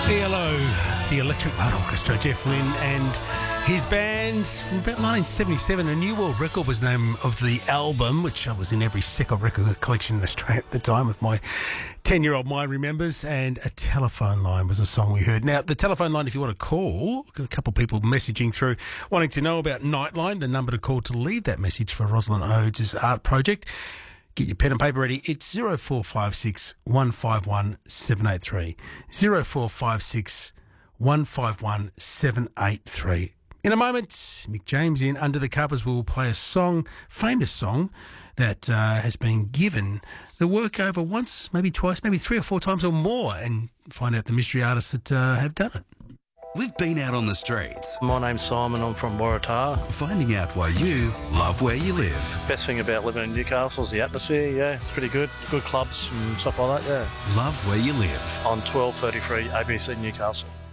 ELO, the Electric Light Orchestra, Jeff Lynne and his band from about 1977. A New World Record was the name of the album, which I was in every second record collection in Australia at the time, with my 10-year-old mind remembers. And A Telephone Line was a song we heard. Now, the telephone line, if you want to call, a couple of people messaging through wanting to know about Nightline, the number to call to leave that message for Rosalind Odes' art project. Get your pen and paper ready. It's 0456 151 783. 0456 151 783. In a moment, Mick James in Under the Covers will play a song, famous song, that has been given the work over once, maybe twice, maybe 3 or 4 times or more, and find out the mystery artists that have done it. We've been out on the streets. My name's Simon, I'm from Waratah. Finding out why you love where you live. Best thing about living in Newcastle is the atmosphere, yeah, it's pretty good. Good clubs and stuff like that, yeah. Love where you live. On 1233 ABC Newcastle.